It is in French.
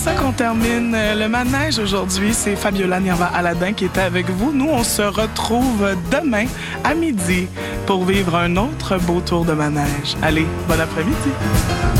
C'est ça qu'on termine le manège aujourd'hui. C'est Fabiola Nirva-Aladin qui était avec vous. Nous, on se retrouve demain à midi pour vivre un autre beau tour de manège. Allez, bon après-midi.